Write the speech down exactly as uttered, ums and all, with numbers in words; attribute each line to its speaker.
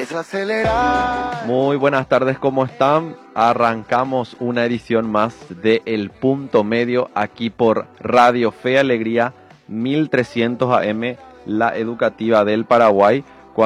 Speaker 1: desacelerar.
Speaker 2: Muy buenas tardes, ¿cómo están? Arrancamos una edición más de El Punto Medio aquí por Radio Fe y Alegría mil trescientos A M, la educativa del Paraguay.